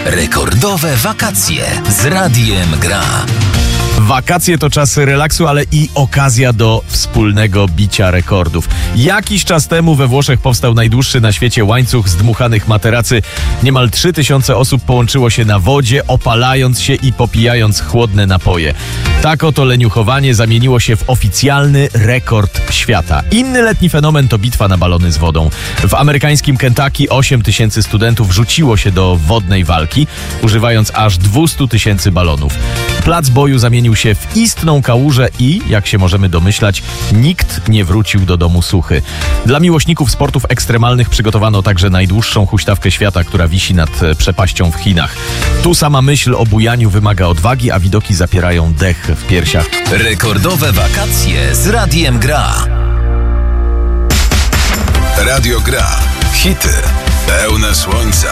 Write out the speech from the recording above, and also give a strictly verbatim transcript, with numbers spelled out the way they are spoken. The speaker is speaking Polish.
Rekordowe wakacje z Radiem Gra. Wakacje to czas relaksu, ale i okazja do wspólnego bicia rekordów. Jakiś czas temu we Włoszech powstał najdłuższy na świecie łańcuch zdmuchanych materacy. Niemal trzy tysiące osób połączyło się na wodzie, opalając się i popijając chłodne napoje. Tak oto leniuchowanie zamieniło się w oficjalny rekord świata. Inny letni fenomen to bitwa na balony z wodą. W amerykańskim Kentucky osiem tysięcy studentów rzuciło się do wodnej walki, używając aż dwieście tysięcy balonów. Plac boju zamienił się w istną kałużę i, jak się możemy domyślać, nikt nie wrócił do domu suchy. Dla miłośników sportów ekstremalnych przygotowano także najdłuższą huśtawkę świata, która wisi nad przepaścią w Chinach. Tu sama myśl o bujaniu wymaga odwagi, a widoki zapierają dech w piersiach. Rekordowe wakacje z Radiem Gra. Radio Gra. Hity pełne słońca.